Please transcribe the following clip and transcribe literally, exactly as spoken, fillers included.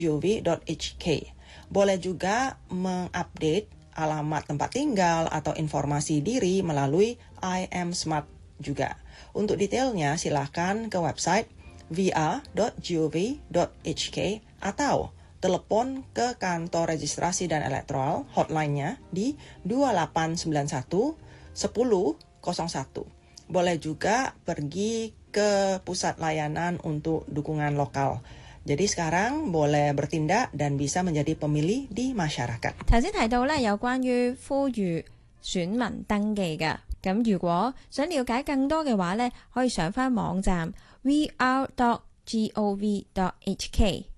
g o v dot h k. Boleh juga mengupdate alamat tempat tinggal atau informasi diri melalui I am Smart juga. Untuk detailnya silahkan ke website v r dot gov dot h k atau telepon ke kantor registrasi dan elektoral hotline-nya di dua delapan sembilan satu sepuluh nol satu. Boleh juga pergi ke pusat layanan untuk dukungan lokal. Jadi sekarang boleh bertindak dan bisa menjadi pemilih di masyarakat. 頭先提到咧有關於呼籲選民登記嘅，咁如果想了解更多嘅話咧，可以上翻網站 v r dot gov dot h k。